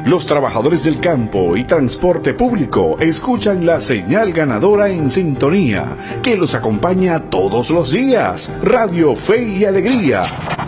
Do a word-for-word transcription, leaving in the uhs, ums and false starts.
Los trabajadores del campo y transporte público escuchan la señal ganadora en sintonía, que los acompaña todos los días. Radio Fe y Alegría.